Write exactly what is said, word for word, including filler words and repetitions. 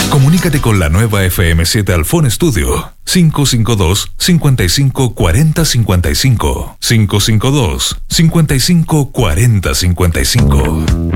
Comunícate con la nueva F M siete Alfón Studio. cinco cinco dos, cinco cinco cuatro cero cinco cinco. cinco cinco dos, cinco cinco cuatro cero cinco cinco.